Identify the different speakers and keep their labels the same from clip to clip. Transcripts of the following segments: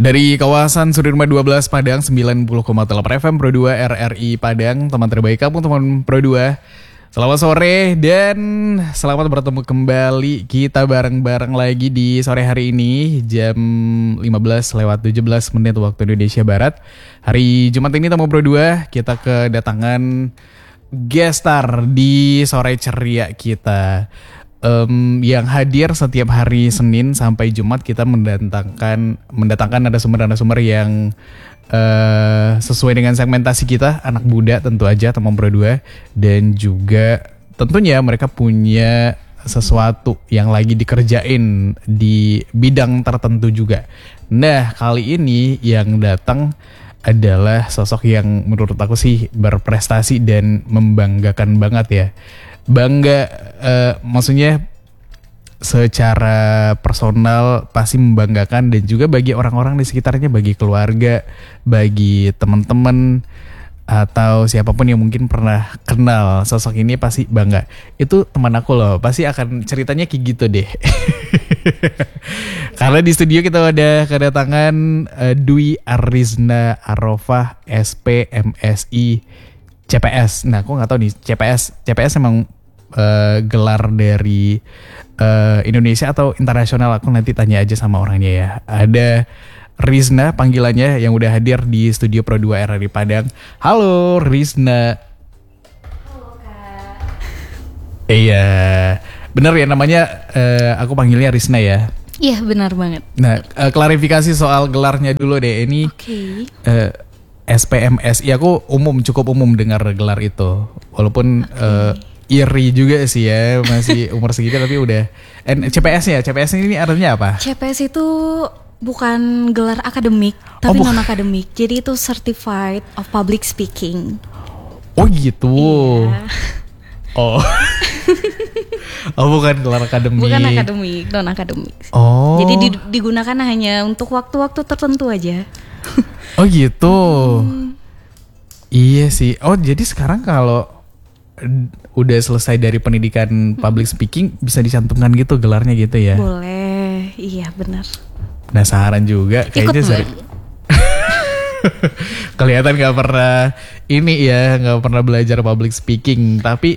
Speaker 1: Dari kawasan Sudirman 12 Padang 90,8 FM Pro 2 RRI Padang, teman terbaik kamu teman Pro 2. Selamat sore dan selamat bertemu kembali. Kita bareng-bareng lagi di sore hari ini jam 15:17 waktu Indonesia Barat. Hari Jumat ini teman Pro 2 kita kedatangan guest star di sore ceria kita. Yang hadir setiap hari Senin sampai Jumat kita mendatangkan narasumber yang sesuai dengan segmentasi kita, anak muda tentu aja teman Pro 2, dan juga tentunya mereka punya sesuatu yang lagi dikerjain di bidang tertentu juga. Nah, kali ini yang datang adalah sosok yang menurut aku sih berprestasi dan membanggakan banget ya. Bangga, maksudnya secara personal pasti membanggakan, dan juga bagi orang-orang di sekitarnya, bagi keluarga, bagi teman-teman atau siapapun yang mungkin pernah kenal sosok ini pasti bangga. Itu teman aku loh, pasti akan ceritanya kayak gitu deh. Karena di studio kita ada kedatangan Dwi Arizna Arofah SP MSI CPS. Nah, aku nggak tahu nih CPS emang gelar dari Indonesia atau internasional. Aku nanti tanya aja sama orangnya ya. Ada Rizna panggilannya yang udah hadir di studio Pro 2 RRI Padang. Halo Rizna.
Speaker 2: Halo Kak.
Speaker 1: Iya, bener ya namanya, aku panggilnya Rizna ya.
Speaker 2: Iya benar banget.
Speaker 1: Nah, klarifikasi soal gelarnya dulu deh. Ini SPMSI, aku cukup umum dengar gelar itu. Walaupun iri juga sih ya, masih umur segitu tapi udah. CPS ini artinya apa?
Speaker 2: CPS itu bukan gelar akademik, tapi non akademik. Jadi itu Certified of Public Speaking.
Speaker 1: Oh gitu.
Speaker 2: Iya.
Speaker 1: Oh. Oh, bukan gelar akademik.
Speaker 2: Bukan akademik, non akademik.
Speaker 1: Oh.
Speaker 2: Jadi digunakan hanya untuk waktu-waktu tertentu aja.
Speaker 1: Oh gitu. Iya sih. Oh, jadi sekarang kalau udah selesai dari pendidikan public speaking bisa dicantumkan gitu gelarnya gitu ya?
Speaker 2: Boleh. Iya benar.
Speaker 1: Penasaran juga kayaknya sering. Kelihatan nggak pernah belajar public speaking. Tapi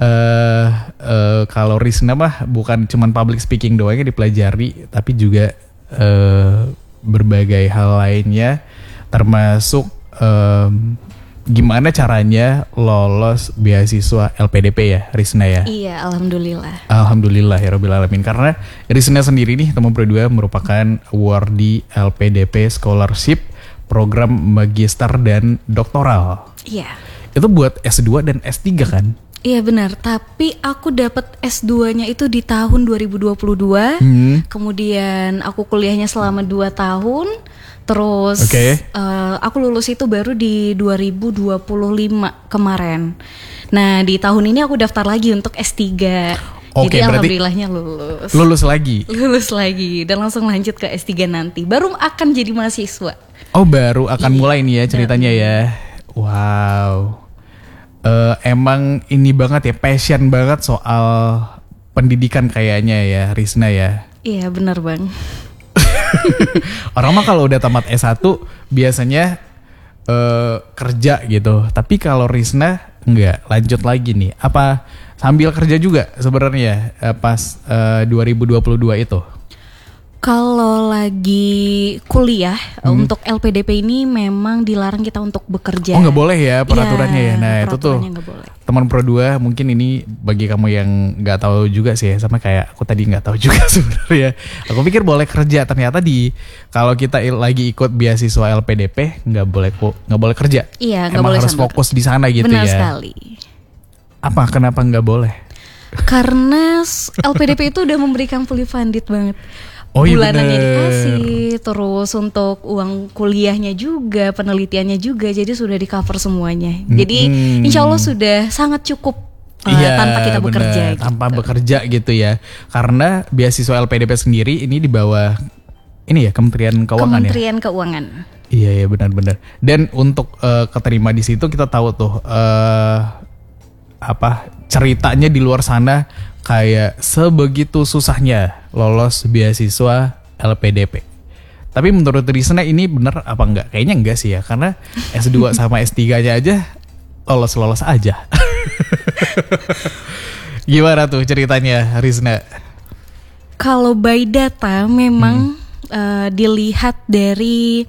Speaker 1: kalau Rizna mah bukan cuman public speaking doang yang dipelajari, tapi juga berbagai hal lainnya, termasuk gimana caranya lolos beasiswa LPDP ya Rizna ya? Iya,
Speaker 2: alhamdulillah.
Speaker 1: Alhamdulillah ya Rabbil Alamin. Karena Rizna sendiri nih teman Pro 2 merupakan awardee LPDP Scholarship program magister dan doktoral.
Speaker 2: Iya.
Speaker 1: Itu buat S2 dan S3 kan?
Speaker 2: Iya benar, tapi aku dapat S2-nya itu di tahun 2022. Kemudian aku kuliahnya selama 2 tahun. Terus aku lulus itu baru di 2025 kemarin. Nah, di tahun ini aku daftar lagi untuk S3. Jadi alhamdulillahnya lulus.
Speaker 1: Lulus lagi
Speaker 2: Dan langsung lanjut ke S3 nanti. Baru akan jadi mahasiswa.
Speaker 1: Oh, baru akan mulai nih ya ceritanya ya. Wow. Emang ini banget ya, passion banget soal pendidikan kayaknya ya Rizna ya.
Speaker 2: Iya benar Bang.
Speaker 1: Orang mah kalau udah tamat S1 biasanya kerja gitu. Tapi kalau Rizna enggak, lanjut lagi nih. Apa sambil kerja juga sebenarnya pas 2022 itu?
Speaker 2: Kalau lagi kuliah untuk LPDP ini memang dilarang kita untuk bekerja.
Speaker 1: Oh, nggak boleh ya peraturannya ya. Nah itu tuh teman Pro 2 mungkin ini bagi kamu yang nggak tahu juga sih ya, sama kayak aku tadi nggak tahu juga sebenarnya. Aku pikir boleh kerja, ternyata kalau kita lagi ikut beasiswa LPDP nggak boleh kerja.
Speaker 2: Iya, nggak boleh.
Speaker 1: Harus fokus di sana gitu.
Speaker 2: Benar
Speaker 1: ya.
Speaker 2: Sekali.
Speaker 1: Kenapa nggak boleh?
Speaker 2: Karena LPDP itu udah memberikan fully funded banget.
Speaker 1: Oh,
Speaker 2: bulanannya dikasih, terus untuk uang kuliahnya juga, penelitiannya juga, jadi sudah di cover semuanya. Jadi insya Allah sudah sangat cukup tanpa kita bekerja.
Speaker 1: Tanpa bekerja gitu ya. Karena beasiswa LPDP sendiri ini di bawah ini ya Kementerian Keuangan.
Speaker 2: Kementerian Keuangan.
Speaker 1: Iya benar-benar. Dan untuk keterima di situ kita tahu tuh ceritanya di luar sana kayak sebegitu susahnya lolos beasiswa LPDP. Tapi menurut Rizna ini bener apa enggak? Kayaknya enggak sih ya, karena S2 sama S3-nya aja lolos-lolos aja. Gimana tuh ceritanya Rizna?
Speaker 2: Kalau by data memang dilihat dari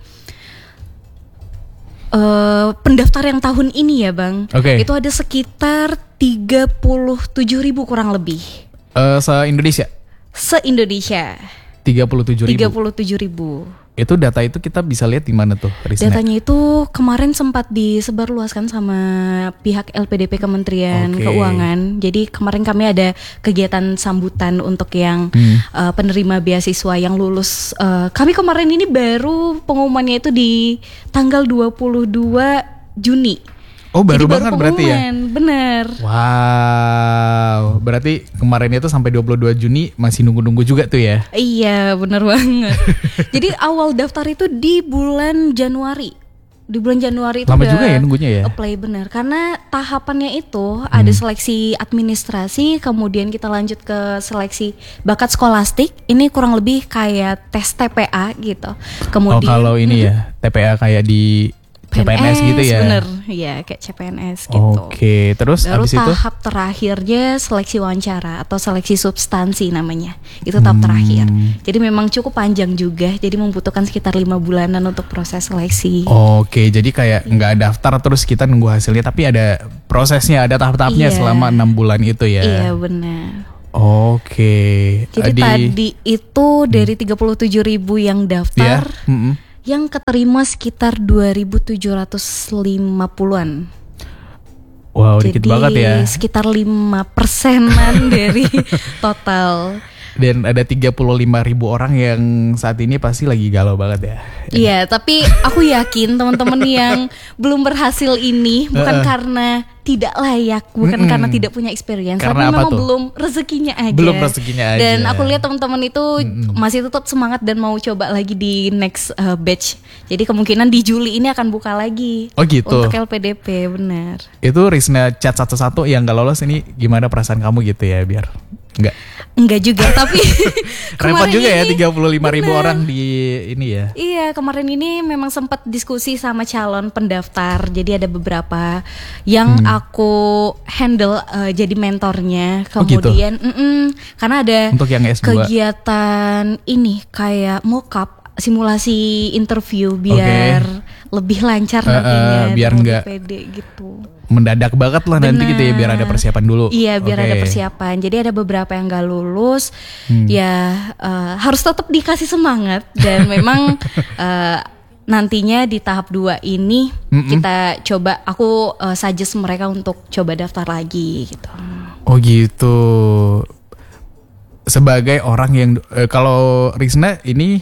Speaker 2: pendaftar yang tahun ini ya Bang. Itu ada sekitar 37.000 kurang lebih.
Speaker 1: Se-Indonesia?
Speaker 2: Se-Indonesia.
Speaker 1: 37.000. Itu data itu kita bisa lihat di mana tuh, Rizna?
Speaker 2: Datanya itu kemarin sempat disebarluaskan sama pihak LPDP Kementerian Keuangan. Jadi kemarin kami ada kegiatan sambutan untuk yang penerima beasiswa yang lulus. Kami kemarin ini baru pengumumannya itu di tanggal 22 Juni.
Speaker 1: Oh baru banget berarti ya?
Speaker 2: Bener.
Speaker 1: Wow, berarti kemarin itu sampai 22 Juni masih nunggu-nunggu juga tuh ya?
Speaker 2: Iya bener banget. Jadi awal daftar itu di bulan Januari. Di bulan Januari itu
Speaker 1: lama juga ya nunggunya ya?
Speaker 2: Apply bener. Karena tahapannya itu ada seleksi administrasi, kemudian kita lanjut ke seleksi bakat skolastik. Ini kurang lebih kayak tes TPA gitu. Kemudian
Speaker 1: kalau ini ya TPA kayak di CPNS gitu ya?
Speaker 2: Bener, ya kayak CPNS gitu.
Speaker 1: Terus
Speaker 2: baru
Speaker 1: abis itu?
Speaker 2: Tahap terakhirnya seleksi wawancara atau seleksi substansi namanya. Itu tahap terakhir. Jadi memang cukup panjang juga, jadi membutuhkan sekitar 5 bulanan untuk proses seleksi.
Speaker 1: Jadi kayak nggak daftar terus kita nunggu hasilnya, tapi ada prosesnya, ada tahap-tahapnya selama 6 bulan itu ya?
Speaker 2: Iya benar.
Speaker 1: Jadi
Speaker 2: tadi itu dari 37.000 yang daftar, yang keterima sekitar 2.750-an.
Speaker 1: Wow, dikit banget ya.
Speaker 2: Jadi sekitar 5%-an dari total.
Speaker 1: Dan ada 35.000 orang yang saat ini pasti lagi galau banget ya.
Speaker 2: Iya, tapi aku yakin teman-teman yang belum berhasil ini bukan karena tidak layak, bukan karena tidak punya experience,
Speaker 1: karena
Speaker 2: tapi memang
Speaker 1: tuh?
Speaker 2: belum rezekinya aja.
Speaker 1: Belum rezekinya aja.
Speaker 2: Dan aku lihat teman-teman itu masih tetap semangat dan mau coba lagi di next batch. Jadi kemungkinan di Juli ini akan buka lagi.
Speaker 1: Oh gitu.
Speaker 2: Untuk LPDP, benar.
Speaker 1: Itu Rizna chat satu-satu yang gak lolos ini gimana perasaan kamu gitu ya biar
Speaker 2: Enggak juga, tapi
Speaker 1: repot juga ya 35.000 orang di ini ya.
Speaker 2: Iya, kemarin ini memang sempat diskusi sama calon pendaftar. Jadi ada beberapa yang aku handle jadi mentornya. Kemudian karena ada
Speaker 1: untuk yang S2
Speaker 2: kegiatan ini kayak mock-up simulasi interview biar lebih lancar nantinya,
Speaker 1: biar enggak
Speaker 2: pede gitu.
Speaker 1: Mendadak banget lah nanti gitu ya, biar ada persiapan dulu.
Speaker 2: Iya, biar ada persiapan. Jadi ada beberapa yang gak lulus, ya harus tetap dikasih semangat. Dan memang nantinya di tahap 2 ini kita coba, aku suggest mereka untuk coba daftar lagi gitu.
Speaker 1: Oh gitu. Sebagai orang yang kalau Rizna ini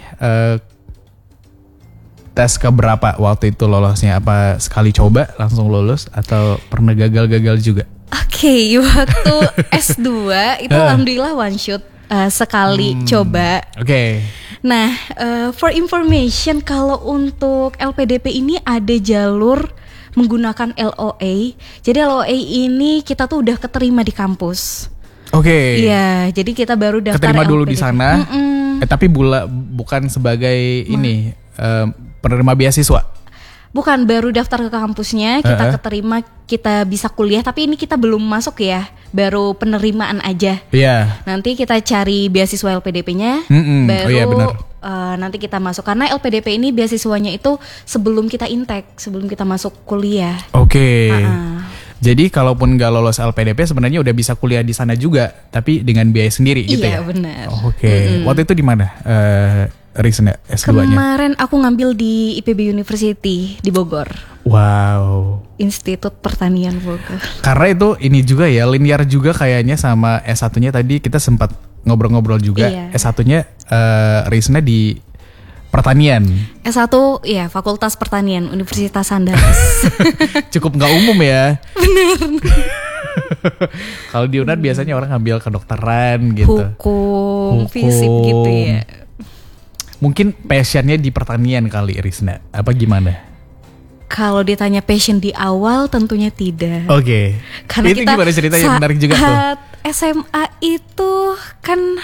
Speaker 1: tes keberapa waktu itu lolosnya? Apa sekali coba langsung lulus atau pernah gagal-gagal juga?
Speaker 2: Oke, waktu S2 itu alhamdulillah one shot sekali coba. Nah, for information, kalau untuk LPDP ini ada jalur menggunakan LOA. Jadi LOA ini kita tuh udah keterima di kampus. Iya, jadi kita baru daftar
Speaker 1: keterima dulu
Speaker 2: LPDP
Speaker 1: di sana. Tapi bukan sebagai ini penerima beasiswa.
Speaker 2: Bukan, baru daftar ke kampusnya, kita keterima, kita bisa kuliah, tapi ini kita belum masuk ya, baru penerimaan aja.
Speaker 1: Iya.
Speaker 2: Nanti kita cari beasiswa LPDP-nya, baru nanti kita masuk. Karena LPDP ini beasiswanya itu sebelum kita intake, sebelum kita masuk kuliah. Jadi kalaupun gak lolos LPDP sebenarnya udah bisa kuliah di sana juga, tapi dengan biaya sendiri gitu ya? Iya benar.
Speaker 1: Waktu itu di mana Rizna S2-nya?
Speaker 2: Kemarin aku ngambil di IPB University di Bogor.
Speaker 1: Wow.
Speaker 2: Institut Pertanian Bogor.
Speaker 1: Karena itu ini juga ya, linear juga kayaknya sama S1-nya tadi kita sempat ngobrol-ngobrol juga.
Speaker 2: Iya.
Speaker 1: S1-nya Rizna di Pertanian.
Speaker 2: S1 ya Fakultas Pertanian Universitas Andalas.
Speaker 1: Cukup nggak umum ya.
Speaker 2: Bener.
Speaker 1: Kalau di UNAR biasanya orang ngambil kedokteran gitu.
Speaker 2: Hukum, fisik gitu ya.
Speaker 1: Mungkin passionnya di pertanian kali Rizna. Apa gimana?
Speaker 2: Kalau ditanya passion di awal tentunya tidak.
Speaker 1: Karena itu kita gimana ceritanya, menarik juga tuh.
Speaker 2: Saat SMA itu kan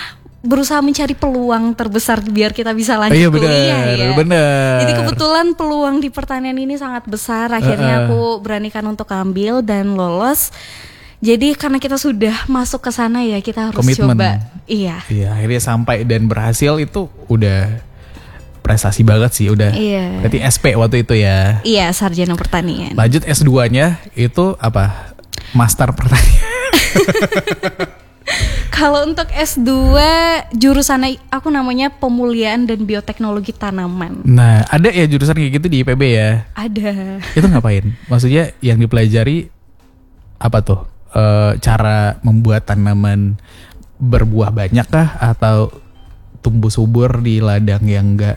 Speaker 2: berusaha mencari peluang terbesar biar kita bisa lanjut kuliah ya.
Speaker 1: Bener.
Speaker 2: Jadi kebetulan peluang di pertanian ini sangat besar. Akhirnya aku beranikan untuk ambil dan lolos. Jadi karena kita sudah masuk ke sana ya, kita harus
Speaker 1: komitmen.
Speaker 2: Coba. Iya.
Speaker 1: Iya, akhirnya sampai dan berhasil itu udah prestasi banget sih, udah.
Speaker 2: Iya.
Speaker 1: Berarti SP waktu itu ya.
Speaker 2: Iya, sarjana pertanian.
Speaker 1: Lanjut S2-nya itu apa? Master pertanian.
Speaker 2: Kalau untuk S2 jurusan aku namanya pemuliaan dan bioteknologi tanaman.
Speaker 1: Nah, ada ya jurusan kayak gitu di IPB ya?
Speaker 2: Ada.
Speaker 1: Itu ngapain? Maksudnya yang dipelajari apa tuh? Cara membuat tanaman berbuah banyak kah? Atau tumbuh subur di ladang yang enggak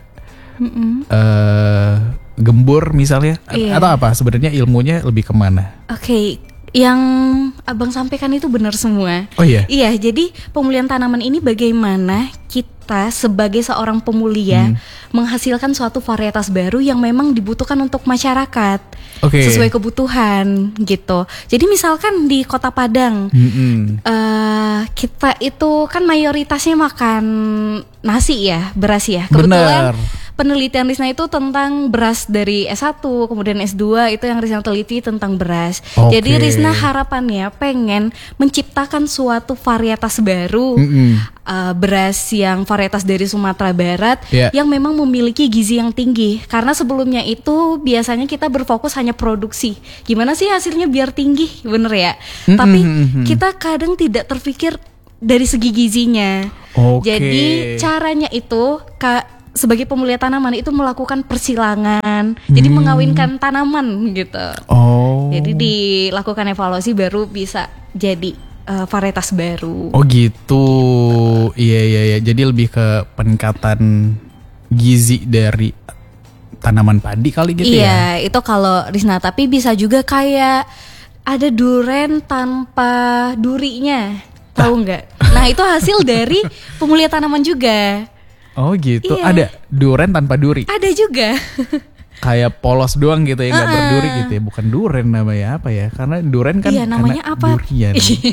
Speaker 1: gembur misalnya?
Speaker 2: Iya.
Speaker 1: Atau apa? Sebenarnya ilmunya lebih kemana?
Speaker 2: Oke. Yang abang sampaikan itu benar semua.
Speaker 1: Oh iya?
Speaker 2: Iya, jadi pemulihan tanaman ini bagaimana kita sebagai seorang pemulia menghasilkan suatu varietas baru yang memang dibutuhkan untuk masyarakat. Sesuai kebutuhan gitu. Jadi misalkan di Kota Padang, kita itu kan mayoritasnya makan nasi ya, beras ya. Kebetulan penelitian Risna itu tentang beras dari S1, kemudian S2 itu yang Risna teliti tentang beras. Jadi Risna harapannya pengen menciptakan suatu varietas baru, beras yang varietas dari Sumatera Barat yang memang memiliki gizi yang tinggi. Karena sebelumnya itu biasanya kita berfokus hanya produksi. Gimana sih hasilnya biar tinggi, bener ya? Tapi kita kadang tidak terpikir dari segi gizinya. Jadi caranya itu sebagai pemulia tanaman itu melakukan persilangan, jadi mengawinkan tanaman gitu. Jadi dilakukan evaluasi baru bisa jadi varietas baru.
Speaker 1: Oh gitu, iya. Jadi lebih ke peningkatan gizi dari tanaman padi kali gitu ya?
Speaker 2: Iya, itu kalau Risna. Tapi bisa juga kayak ada duren tanpa durinya, tahu nggak? Nah itu hasil dari pemulia tanaman juga.
Speaker 1: Oh gitu,
Speaker 2: iya.
Speaker 1: Ada duren tanpa duri?
Speaker 2: Ada juga.
Speaker 1: Kayak polos doang gitu ya, nggak berduri gitu ya. Bukan duren namanya apa ya, karena duren kan
Speaker 2: namanya apa?
Speaker 1: Durian.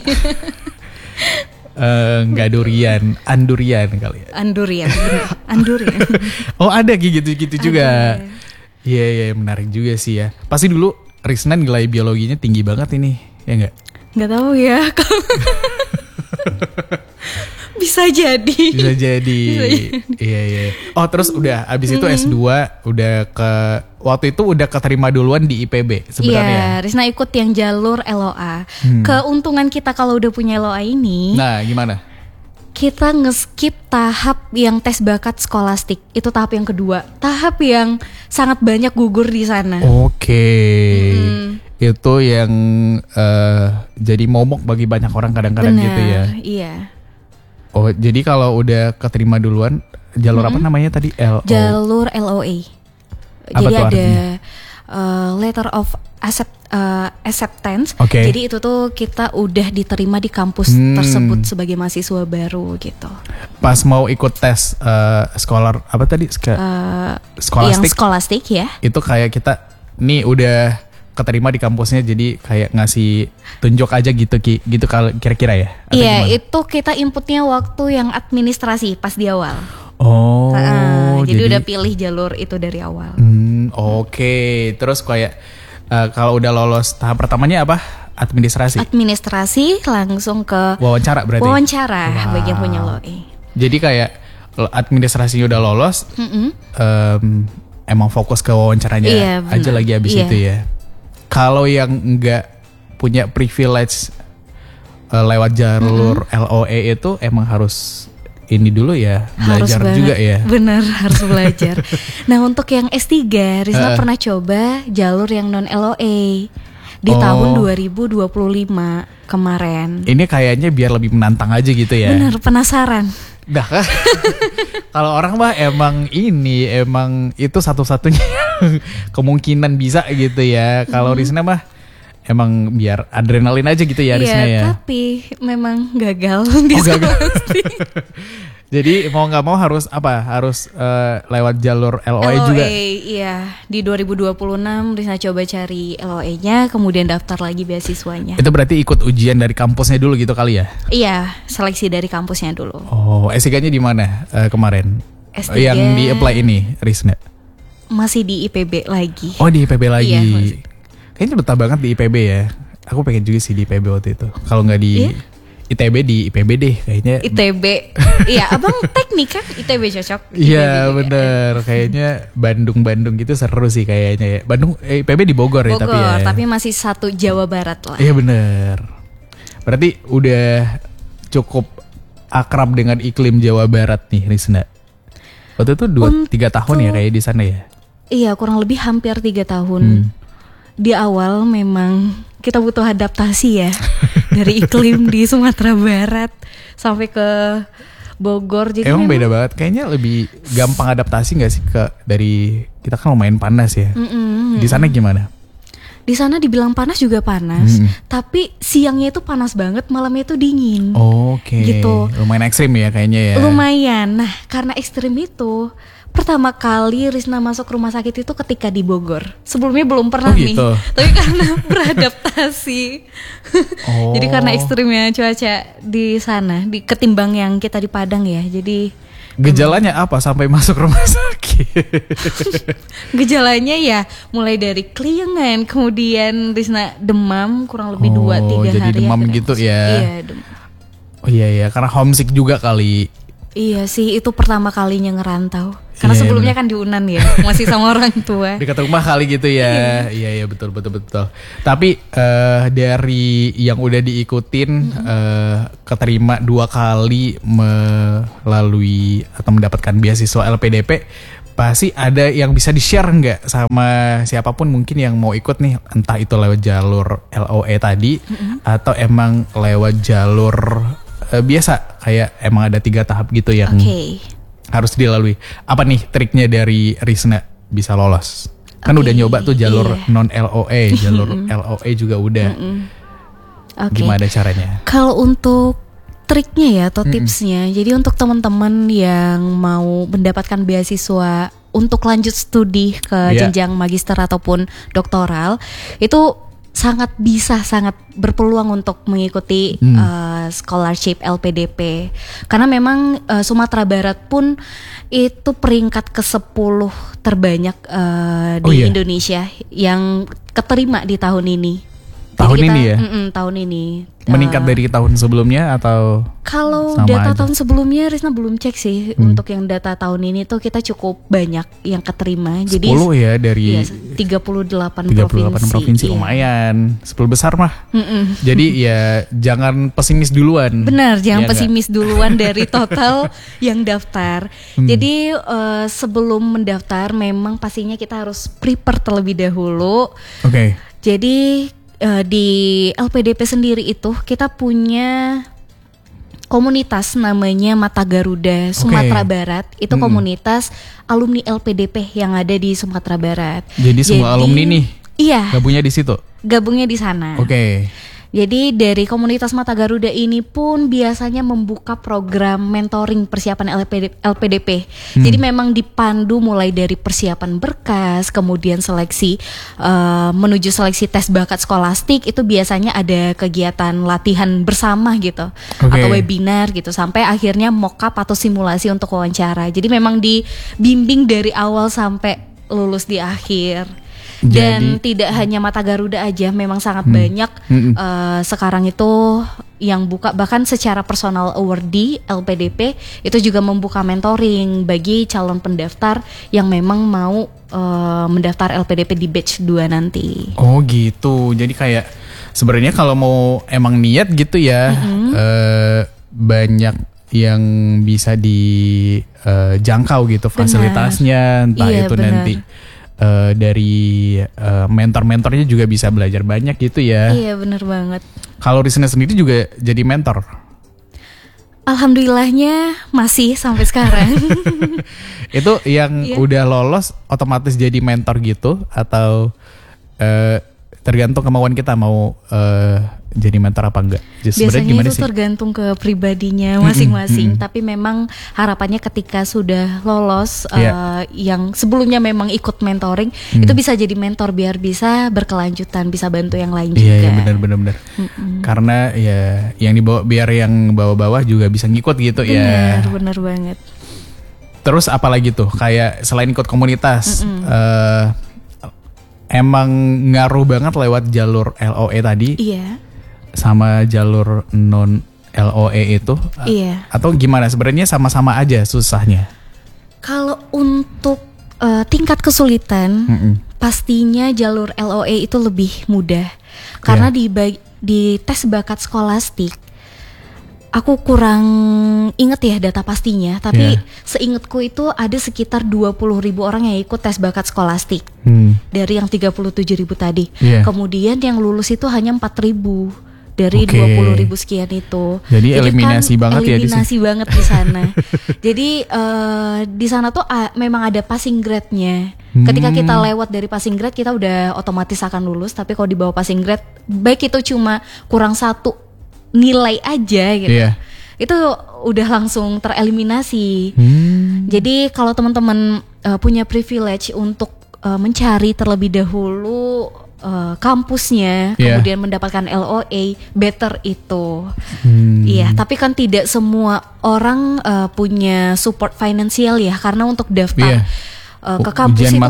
Speaker 1: Nggak durian, andurian kali ya. Andurian. Oh ada gitu juga. Iya, menarik juga sih ya. Pasti dulu Risna nilai biologinya tinggi banget ini, ya nggak?
Speaker 2: Nggak tahu ya. Bisa jadi. Iya. Oh terus udah abis itu S2 udah waktu itu udah keterima duluan di IPB sebenarnya. Iya, Risna ikut yang jalur LOA. Keuntungan kita kalau udah punya LOA ini.
Speaker 1: Nah gimana?
Speaker 2: Kita nge-skip tahap yang tes bakat skolastik. Itu tahap yang kedua. Tahap yang sangat banyak gugur di sana.
Speaker 1: Itu yang jadi momok bagi banyak orang kadang-kadang gitu ya.
Speaker 2: Iya.
Speaker 1: Oh, jadi kalau udah keterima duluan, jalur apa namanya tadi?
Speaker 2: Jalur LOA.
Speaker 1: Apa
Speaker 2: jadi
Speaker 1: tuh
Speaker 2: ada
Speaker 1: letter
Speaker 2: of acceptance.
Speaker 1: Okay.
Speaker 2: Jadi itu tuh kita udah diterima di kampus tersebut sebagai mahasiswa baru gitu.
Speaker 1: Pas mau ikut tes scholar apa tadi? Skolastik.
Speaker 2: Yang skolastik ya.
Speaker 1: Itu kayak kita nih udah keterima di kampusnya, jadi kayak ngasih tunjuk aja gitu kira-kira ya?
Speaker 2: Iya, itu kita inputnya waktu yang administrasi pas di awal. Jadi udah pilih jalur itu dari awal.
Speaker 1: Oke. Terus kayak kalau udah lolos tahap pertamanya apa? Administrasi
Speaker 2: langsung ke
Speaker 1: wawancara berarti?
Speaker 2: Wawancara bagi yang punya LOE.
Speaker 1: Jadi kayak administrasinya udah lolos, emang fokus ke wawancaranya aja lagi abis itu ya. Kalau yang enggak punya privilege lewat jalur LOE itu emang harus ini dulu ya, belajar juga ya.
Speaker 2: Bener, harus belajar. Nah untuk yang S3, Risna pernah coba jalur yang non LOE di tahun 2025 kemarin.
Speaker 1: Ini kayaknya biar lebih menantang aja gitu ya.
Speaker 2: Bener, penasaran.
Speaker 1: Dah kan? Kalau orang mah emang itu satu-satunya kemungkinan bisa gitu ya. Kalau Risna mah emang biar adrenalin aja gitu ya Risna ya.
Speaker 2: Tapi memang gagal di Skolastik.
Speaker 1: Jadi mau nggak mau harus lewat jalur LOE juga.
Speaker 2: Iya, di 2026 Risna coba cari LOE-nya, kemudian daftar lagi beasiswanya.
Speaker 1: Itu berarti ikut ujian dari kampusnya dulu gitu kali ya?
Speaker 2: Iya, seleksi dari kampusnya dulu.
Speaker 1: Oh, S3-nya di mana kemarin?
Speaker 2: S3
Speaker 1: yang di apply ini, Risna?
Speaker 2: Masih di IPB lagi.
Speaker 1: Oh, di IPB lagi.
Speaker 2: Iya,
Speaker 1: kayaknya betah banget di IPB ya. Aku pengen juga sih di IPB waktu itu. Kalau nggak di ITB, di IPB deh kayaknya.
Speaker 2: ITB, iya abang teknik kan ITB cocok.
Speaker 1: Iya bener, kayaknya Bandung gitu seru sih kayaknya ya. IPB di Bogor ya tapi ya.
Speaker 2: Tapi masih satu Jawa Barat lah.
Speaker 1: Iya bener. Berarti udah cukup akrab dengan iklim Jawa Barat nih Risna. Waktu itu 2-3 tahun ya kayak di sana ya?
Speaker 2: Iya kurang lebih hampir 3 tahun. Di awal memang kita butuh adaptasi ya. Dari iklim di Sumatera Barat sampai ke Bogor. Jadi
Speaker 1: emang beda banget. Kayaknya lebih gampang adaptasi gak sih dari kita kan lumayan panas ya. Di sana gimana?
Speaker 2: Di sana dibilang panas juga panas, tapi siangnya itu panas banget, malamnya itu dingin.
Speaker 1: Oke.
Speaker 2: Gitu.
Speaker 1: Lumayan ekstrim ya kayaknya ya.
Speaker 2: Lumayan. Nah, karena ekstrim itu pertama kali Risna masuk rumah sakit itu ketika di Bogor. Sebelumnya belum pernah nih. Tapi karena beradaptasi. Jadi karena ekstrimnya cuaca di sana, ketimbang yang kita di Padang ya. Jadi
Speaker 1: gejalanya apa sampai masuk rumah sakit?
Speaker 2: Gejalanya ya mulai dari keliengan, kemudian Risna demam kurang lebih 2-3 hari.
Speaker 1: Jadi demam gitu ya.
Speaker 2: Iya, demam.
Speaker 1: Oh iya karena homesick juga kali.
Speaker 2: Iya sih, itu pertama kalinya ngerantau. Karena sebelumnya kan di Unan ya, masih sama orang tua.
Speaker 1: Dekat rumah kali gitu ya. Iya betul. Tapi dari yang udah diikutin keterima 2 kali melalui atau mendapatkan beasiswa LPDP, pasti ada yang bisa di-share nggak sama siapapun mungkin yang mau ikut nih, entah itu lewat jalur LOE tadi atau emang lewat jalur biasa kayak emang ada 3 tahap gitu yang harus dilalui. Apa nih triknya dari Risna bisa lolos? Kan udah nyoba tuh jalur non LOE, jalur LOE juga udah. Gimana caranya?
Speaker 2: Kalau untuk triknya ya atau tipsnya, jadi untuk teman-teman yang mau mendapatkan beasiswa untuk lanjut studi ke jenjang magister ataupun doktoral, itu sangat berpeluang untuk mengikuti scholarship LPDP. Karena memang Sumatera Barat pun itu peringkat ke-10 terbanyak di Indonesia yang keterima di tahun ini. Tahun ini.
Speaker 1: Meningkat dari tahun sebelumnya atau?
Speaker 2: Kalau data tahun sebelumnya Risna belum cek sih. Untuk yang data tahun ini tuh kita cukup banyak yang keterima.
Speaker 1: 10 jadi ya dari
Speaker 2: 38
Speaker 1: provinsi lumayan. 10 besar mah. Jadi ya jangan pesimis duluan.
Speaker 2: Benar, jangan pesimis duluan dari total yang daftar. Jadi sebelum mendaftar memang pastinya kita harus prepare terlebih dahulu. Jadi di LPDP sendiri itu kita punya komunitas namanya Mata Garuda Sumatera Barat. Itu komunitas alumni LPDP yang ada di Sumatera Barat.
Speaker 1: Jadi semua alumni nih? Iya. Gabungnya di situ?
Speaker 2: Gabungnya di sana. Jadi dari komunitas Mata Garuda ini pun biasanya membuka program mentoring persiapan LPDP. Jadi memang dipandu mulai dari persiapan berkas, kemudian seleksi menuju seleksi tes bakat skolastik, itu biasanya ada kegiatan latihan bersama gitu, atau webinar gitu, sampai akhirnya mock-up atau simulasi untuk wawancara. Jadi memang dibimbing dari awal sampai lulus di akhir. Dan tidak hanya Mata Garuda aja, memang sangat banyak sekarang itu yang buka, bahkan secara personal awardee LPDP itu juga membuka mentoring bagi calon pendaftar yang memang mau mendaftar LPDP di batch 2 nanti. Oh gitu, jadi kayak sebenarnya kalau mau emang niat gitu ya, banyak yang bisa dijangkau gitu fasilitasnya, entah itu nanti dari mentor-mentornya juga bisa belajar banyak gitu ya. Iya benar banget.
Speaker 1: Kalau Risna sendiri juga jadi mentor?
Speaker 2: Alhamdulillahnya masih sampai sekarang.
Speaker 1: Itu yang udah lolos otomatis jadi mentor gitu atau tergantung kemauan kita mau jadi mentor apa enggak.
Speaker 2: Biasanya itu sih? Tergantung ke pribadinya masing-masing. Tapi memang harapannya ketika sudah lolos yang sebelumnya memang ikut mentoring itu bisa jadi mentor biar bisa berkelanjutan, bisa bantu yang lain juga.
Speaker 1: Iya benar. Karena ya yang dibawa biar yang bawah-bawah juga bisa ngikut gitu ya.
Speaker 2: Benar banget.
Speaker 1: Terus apalagi tuh kayak selain ikut komunitas, emang ngaruh banget lewat jalur LOE tadi.
Speaker 2: Iya.
Speaker 1: Sama jalur non LOE itu.
Speaker 2: Iya.
Speaker 1: Atau gimana? Sebenarnya sama-sama aja susahnya.
Speaker 2: Kalau untuk tingkat kesulitan, pastinya jalur LOE itu lebih mudah. Karena di tes bakat skolastik, aku kurang inget ya data pastinya, tapi seingatku itu ada sekitar 20.000 orang yang ikut tes bakat skolastik dari yang 37.000 tadi. Kemudian yang lulus itu hanya 4.000 dari 20.000 sekian itu.
Speaker 1: Jadi eliminasi kan, banget
Speaker 2: eliminasi banget di sana. Jadi di sana tuh memang ada passing grade-nya. Ketika kita lewat dari passing grade kita udah otomatis akan lulus. Tapi kalau di bawah passing grade, baik itu cuma kurang 1 nilai aja gitu, itu udah langsung tereliminasi. Jadi kalau teman-teman punya privilege untuk mencari terlebih dahulu kampusnya, kemudian mendapatkan LOE, better itu. Iya, tapi kan tidak semua orang punya support finansial ya, karena untuk daftar ke kampus itu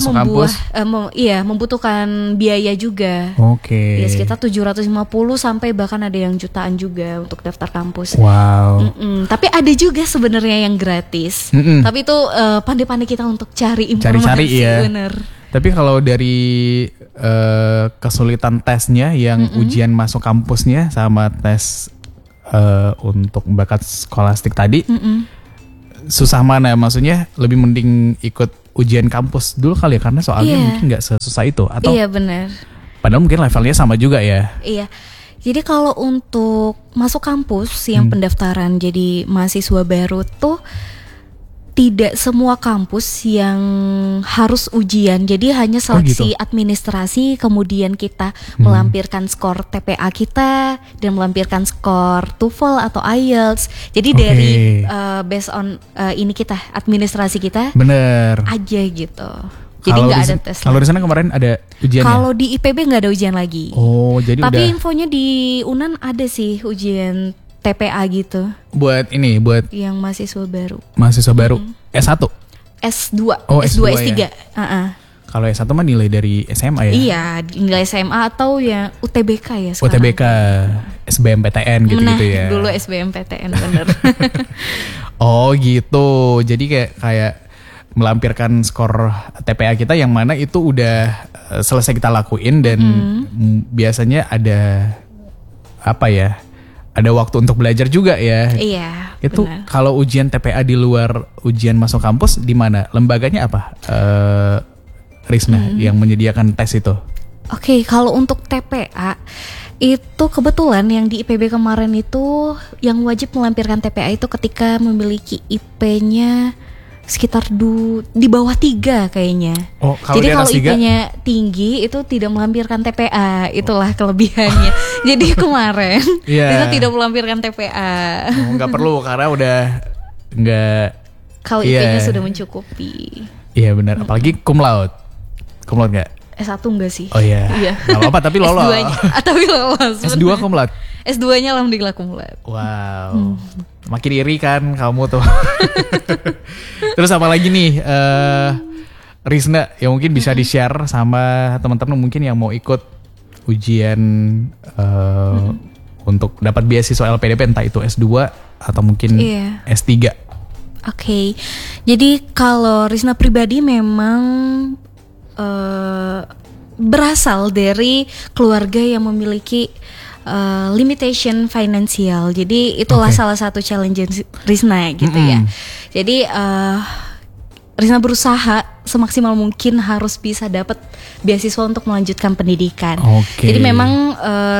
Speaker 2: membutuhkan biaya juga. Ya sekitar 750 sampai bahkan ada yang jutaan juga untuk daftar kampus.
Speaker 1: Wow.
Speaker 2: Tapi ada juga sebenarnya yang gratis. Tapi itu pandai-pandai kita untuk cari informasi. Bener.
Speaker 1: Tapi kalau dari kesulitan tesnya yang ujian masuk kampusnya sama tes untuk bakat skolastik tadi, susah mana? Maksudnya lebih mending ikut ujian kampus dulu kali ya, karena soalnya mungkin nggak sesusah itu atau?
Speaker 2: Iya benar.
Speaker 1: Padahal mungkin levelnya sama juga ya.
Speaker 2: Iya. Jadi kalau untuk masuk kampus yang pendaftaran jadi mahasiswa baru tuh tidak semua kampus yang harus ujian. Jadi hanya seleksi administrasi, kemudian kita melampirkan skor TPA kita dan melampirkan skor TOEFL atau IELTS. Jadi dari based on ini kita administrasi kita aja gitu. Jadi nggak ada tes.
Speaker 1: Kalau di sana kemarin ada ujian.
Speaker 2: Kalau di IPB nggak ada ujian lagi.
Speaker 1: Oh, jadi
Speaker 2: tapi infonya di UNAN ada sih ujian TPA gitu.
Speaker 1: Buat
Speaker 2: yang mahasiswa baru.
Speaker 1: S1?
Speaker 2: S2.
Speaker 1: Oh,
Speaker 2: S2, S3.
Speaker 1: Ya? Kalau S1 mah nilai dari SMA ya?
Speaker 2: Iya, nilai SMA atau ya UTBK ya sekarang.
Speaker 1: UTBK, SBMPTN gitu-gitu ya.
Speaker 2: Dulu SBMPTN bener.
Speaker 1: Oh gitu. Jadi kayak melampirkan skor TPA kita yang mana itu udah selesai kita lakuin dan biasanya ada ada waktu untuk belajar juga ya.
Speaker 2: Iya.
Speaker 1: Itu kalau ujian TPA di luar ujian masuk kampus di mana? Lembaganya apa? Risna yang menyediakan tes itu.
Speaker 2: Oke, kalau untuk TPA itu kebetulan yang di IPB kemarin itu yang wajib melampirkan TPA itu ketika memiliki IP-nya sekitar di bawah 3 kayaknya.
Speaker 1: Oh,
Speaker 2: jadi kalau IP-nya tinggi itu tidak melampirkan TPA, itulah kelebihannya. Jadi kemarin kita tidak melampirkan TPA.
Speaker 1: Nggak perlu karena udah nggak.
Speaker 2: Kalau IP-nya sudah mencukupi.
Speaker 1: Iya benar, apalagi cum laude. Cum laude nggak?
Speaker 2: S1 enggak sih.
Speaker 1: Oh iya. Nggak apa-apa tapi lolos.
Speaker 2: S2-nya, tapi lolos.
Speaker 1: S2 cum laude.
Speaker 2: S2-nya alhamdulillah cum laude.
Speaker 1: Wow. Makin iri kan kamu tuh. Terus apa lagi nih Risna yang mungkin bisa di-share sama teman-teman mungkin yang mau ikut ujian untuk dapat beasiswa LPDP entah itu S2 atau mungkin S3.
Speaker 2: Oke. Jadi kalau Risna pribadi memang berasal dari keluarga yang memiliki limitation finansial. Jadi itulah salah satu challenge Risna gitu ya. Jadi Risna berusaha semaksimal mungkin harus bisa dapat beasiswa untuk melanjutkan pendidikan. Jadi memang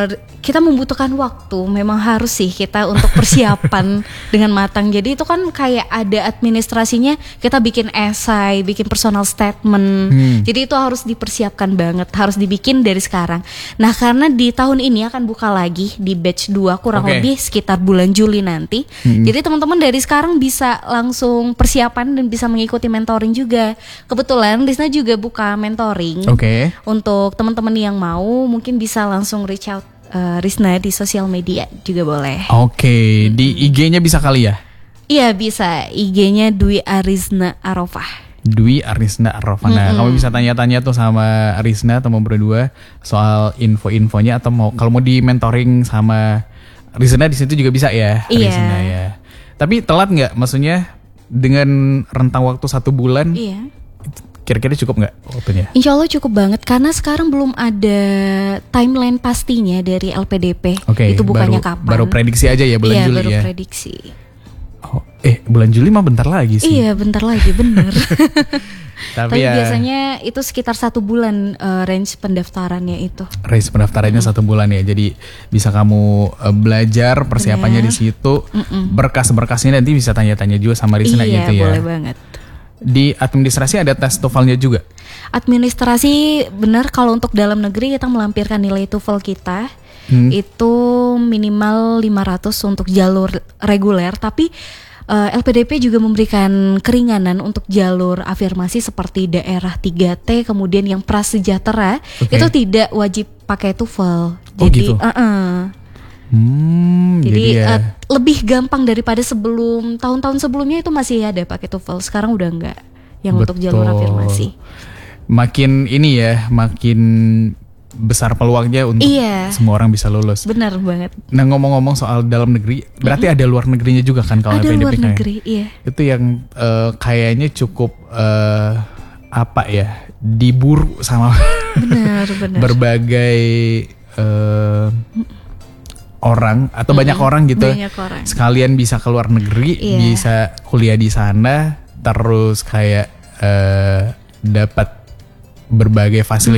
Speaker 2: kita membutuhkan waktu, memang harus sih kita untuk persiapan dengan matang. Jadi itu kan kayak ada administrasinya, kita bikin esai, bikin personal statement. Jadi itu harus dipersiapkan banget, harus dibikin dari sekarang. Nah, karena di tahun ini akan buka lagi di batch 2 kurang lebih sekitar bulan Juli nanti. Jadi teman-teman dari sekarang bisa langsung persiapan dan bisa mengikuti mentoring juga. Kebetulan Risna juga buka mentoring. Untuk teman-teman yang mau mungkin bisa langsung reach out Risna di sosial media juga boleh.
Speaker 1: Di IG-nya bisa kali ya?
Speaker 2: Iya bisa, IG-nya Dwi Arisna Arofah.
Speaker 1: Dwi Arisna Arofah. Nah, kamu bisa tanya-tanya tuh sama Risna atau mau berdua soal info-infonya atau kalau mau di mentoring sama Risna di situ juga bisa ya.
Speaker 2: Iya.
Speaker 1: Risna ya. Tapi telat nggak? Maksudnya dengan rentang waktu 1 bulan?
Speaker 2: Iya.
Speaker 1: Kira-kira cukup nggak waktunya?
Speaker 2: Insya Allah cukup banget karena sekarang belum ada timeline pastinya dari LPDP. Itu bukannya kapan?
Speaker 1: Baru prediksi aja ya bulan Juli ya.
Speaker 2: Iya baru prediksi.
Speaker 1: Bulan Juli mah bentar lagi sih.
Speaker 2: Iya bentar lagi bener.
Speaker 1: Tapi
Speaker 2: biasanya itu sekitar 1 bulan range pendaftarannya itu.
Speaker 1: Range pendaftarannya 1 bulan ya. Jadi bisa kamu belajar persiapannya di situ. Berkas-berkasnya nanti bisa tanya-tanya juga sama Risna gitu ya.
Speaker 2: Iya boleh banget.
Speaker 1: Di administrasi ada tes TOEFL-nya juga?
Speaker 2: Administrasi benar, kalau untuk dalam negeri kita melampirkan nilai TOEFL kita itu minimal 500 untuk jalur reguler, tapi LPDP juga memberikan keringanan untuk jalur afirmasi seperti daerah 3T, kemudian yang prasejahtera itu tidak wajib pakai TOEFL. Jadi
Speaker 1: gitu?
Speaker 2: Jadi lebih gampang daripada sebelum tahun-tahun sebelumnya itu masih ada pakai TOEFL. Sekarang udah enggak yang untuk jalur afirmasi.
Speaker 1: Makin ini ya, makin besar peluangnya untuk semua orang bisa lulus.
Speaker 2: Benar banget.
Speaker 1: Nah, ngomong-ngomong soal dalam negeri, berarti ada luar negerinya juga kan kalau
Speaker 2: ada
Speaker 1: LPDP
Speaker 2: luar negeri, iya.
Speaker 1: Itu yang kayaknya cukup diburu sama
Speaker 2: benar.
Speaker 1: berbagai orang atau banyak orang gitu.
Speaker 2: Banyak orang.
Speaker 1: Sekalian bisa ke luar negeri, bisa kuliah di sana, terus kayak dapat berbagai fasilitas